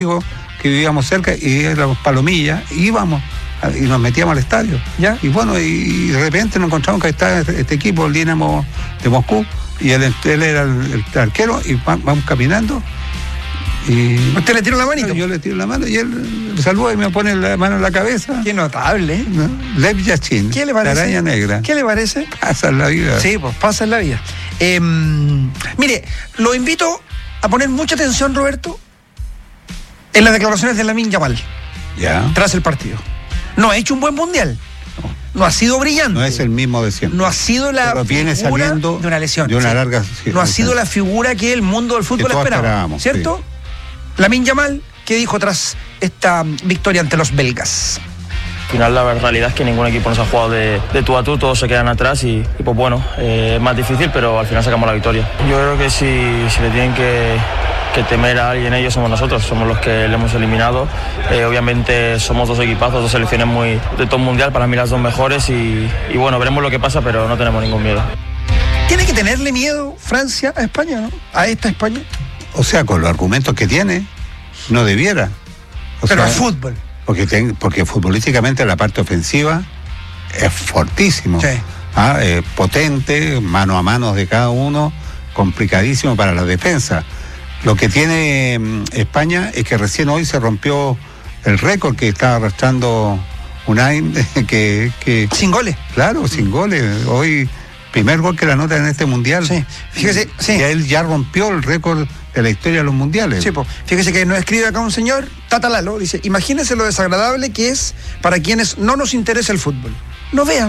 que vivíamos cerca y éramos Palomilla, íbamos y nos metíamos al estadio. ¿Ya? Y bueno, y de repente nos encontramos que estaba este equipo, el Dinamo de Moscú, y él era el arquero, y vamos caminando. Y ¿usted le tiró la manito? Yo le tiro la mano y él me saluda y me pone la mano en la cabeza. Qué notable, ¿eh? ¿No? Lev Yashin, ¿Qué le parece? la araña negra. ¿Qué le parece? Pasa en la vida. Sí, pues pasa en la vida. Mire, lo invito a poner mucha atención, Roberto, en las declaraciones de Lamine Yamal Ya. tras el partido. No ha hecho un buen mundial. No ha sido brillante. No es el mismo de siempre. No ha sido la pero viene figura saliendo de una lesión. de una sí. larga. No ha sido la figura que el mundo del fútbol todos esperaba. esperábamos, ¿Cierto? sí. Lamine Yamal, ¿qué dijo tras esta victoria ante los belgas? Al final la realidad es que ningún equipo nos ha jugado de tú a tú, todos se quedan atrás y pues bueno, es más difícil, pero al final sacamos la victoria. Yo creo que si le tienen que temer a alguien, ellos somos nosotros, somos los que le hemos eliminado. Obviamente somos dos equipazos, dos selecciones muy de top mundial, para mí las dos mejores y bueno, veremos lo que pasa, pero no tenemos ningún miedo. Tiene que tenerle miedo Francia a España, ¿no? A esta España. O sea, con los argumentos que tiene, no debiera. Pero es fútbol. Porque futbolísticamente la parte ofensiva es fortísimo. Sí. Potente, mano a mano de cada uno, complicadísimo para la defensa. Lo que tiene España es que recién hoy se rompió el récord que estaba arrastrando Unai, que sin goles. Claro, sin goles. Hoy, primer gol que la anota en este mundial. Sí, fíjese, sí. Y él ya rompió el récord de la historia de los mundiales. Sí, pues, fíjese que nos escribe acá un señor, Tata Lalo, dice, imagínese lo desagradable que es para quienes no nos interesa el fútbol. No vea.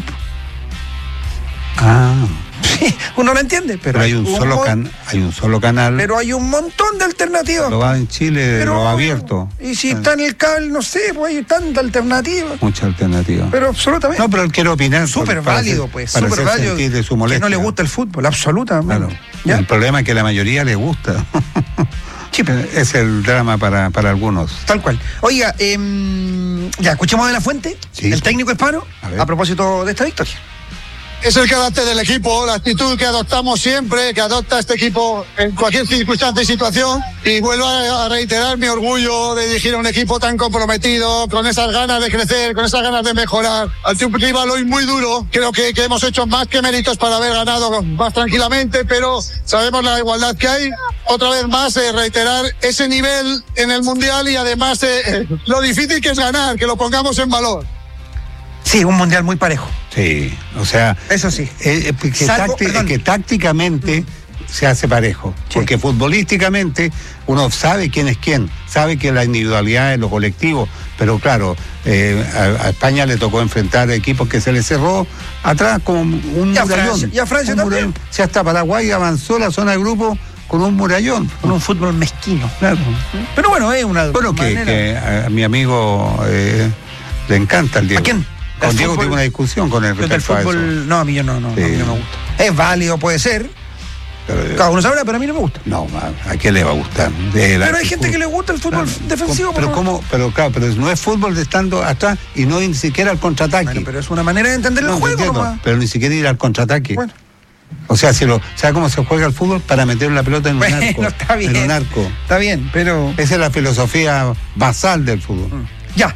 Sí, uno lo entiende, pero hay un solo canal. Pero hay un montón de alternativas. Lo va en Chile, pero, lo va abierto. Y si está en el cable, no sé, pues hay tanta alternativa. Mucha alternativa. Pero absolutamente. No, pero él quiere opinar. Súper válido, pues. Súper válido. De su molestia. Que no le gusta el fútbol, absolutamente. Claro. ¿Ya? El problema es que la mayoría le gusta. Sí, pero es el drama para algunos. Tal cual. Oiga, ya, escuchemos de La Fuente, sí, el técnico hispano, a propósito de esta victoria. Es el carácter del equipo, la actitud que adoptamos siempre, que adopta este equipo en cualquier circunstancia y situación. Y vuelvo a reiterar mi orgullo de dirigir a un equipo tan comprometido, con esas ganas de crecer, con esas ganas de mejorar. Ante un rival hoy muy duro, creo que hemos hecho más que méritos para haber ganado más tranquilamente, pero sabemos la igualdad que hay. Otra vez más, reiterar ese nivel en el Mundial y además lo difícil que es ganar, que lo pongamos en valor. Sí, un mundial muy parejo. Sí, o sea... Eso sí. Que tácticamente se hace parejo. Sí. Porque futbolísticamente uno sabe quién es quién, sabe que la individualidad es lo colectivo, pero claro, a España le tocó enfrentar equipos que se le cerró atrás como un murallón. Y a Francia también. Si hasta Paraguay avanzó la zona de grupo con un murallón. Con un fútbol mezquino. Claro. Pero bueno, es una bueno, manera... que a mi amigo le encanta el Diego. ¿A quién? Con Diego tuve una discusión con él respecto a eso. No, a mí no, sí. A mí no me gusta. Es válido, puede ser. Cada uno sabrá, pero a mí no me gusta. No, ¿a quién le va a gustar? Pero hay gente que le gusta el fútbol defensivo. Pero no es fútbol de estando atrás y no ni siquiera al contraataque. Bueno, pero es una manera de entender el juego. Pero ni siquiera ir al contraataque. Bueno. O sea, ¿sabe cómo se juega el fútbol? Para meter la pelota en un arco. Está bien. En un arco. Está bien, pero... Esa es la filosofía basal del fútbol. Ya.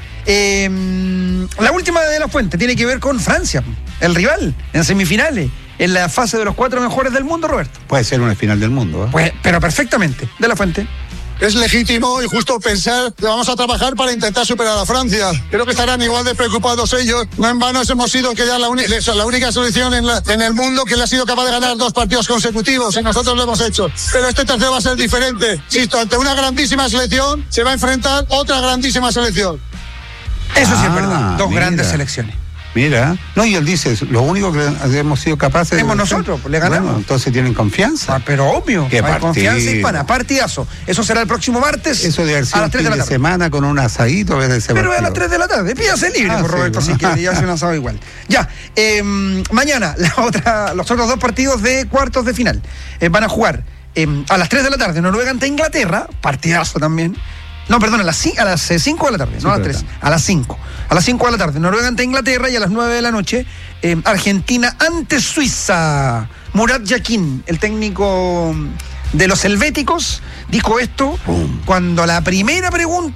La última de La Fuente tiene que ver con Francia, el rival, en semifinales, en la fase de los 4 mejores del mundo, Roberto. Puede ser una final del mundo, ¿eh? Pues, pero perfectamente, de La Fuente. Es legítimo y justo pensar que vamos a trabajar para intentar superar a Francia. Creo que estarán igual de preocupados ellos. No en vano hemos sido que ya la única selección en el mundo que le ha sido capaz de ganar 2 partidos consecutivos y nosotros lo hemos hecho. Pero este tercero va a ser diferente. Insisto, ante una grandísima selección se va a enfrentar otra grandísima selección. Eso sí es verdad. 2 grandes selecciones. Mira, no, y él dice, lo único que hemos sido capaces de... nosotros, le ganamos. Bueno, entonces tienen confianza. Pero obvio, hay confianza hispana, partidazo. Eso será el próximo martes. Eso debe ser a las 3 de la tarde. Semana con un asadito, ver ese pero partido. A las 3 de la tarde, pídase libre, por Roberto, si quiere, ya se un asado igual. Ya, mañana, los otros 2 partidos de cuartos de final. Van a jugar a las 3 de la tarde, Noruega ante Inglaterra, partidazo también. No, perdón, a las 5 de la tarde, no a las 3, a las 5. A las 5 de la tarde, Noruega ante Inglaterra y a las 9 de la noche, Argentina ante Suiza. Murat Yakin, el técnico de los helvéticos, dijo esto cuando la primera pregunta